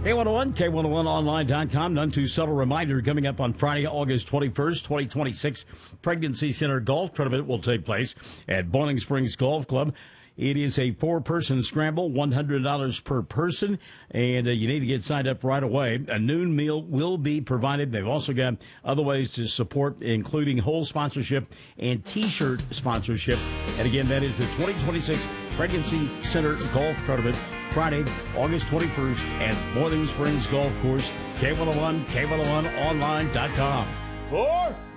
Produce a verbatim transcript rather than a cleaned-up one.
K one oh one, K one oh one online dot com. None too subtle reminder coming up on Friday, August twenty-first, twenty twenty-six. Pregnancy Center Golf Tournament will take place at Boiling Springs Golf Club. It is a four-person scramble, one hundred dollars per person, and uh, you need to get signed up right away. A noon meal will be provided. They've also got other ways to support, including whole sponsorship and T-shirt sponsorship. And again, that is the twenty twenty-six Pregnancy Center Golf Tournament, Friday, August twenty-first, at Boiling Springs Golf Course. K one oh one, K one oh one online dot com. Four.